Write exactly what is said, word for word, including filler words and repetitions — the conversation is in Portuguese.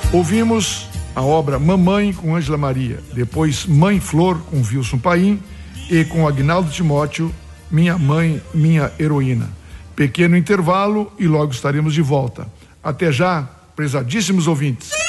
Ouvimos a obra Mamãe com Ângela Maria, depois Mãe Flor com Wilson Paim e com Agnaldo Timóteo, Minha Mãe, Minha Heroína. Pequeno intervalo e logo estaremos de volta. Até já, prezadíssimos ouvintes.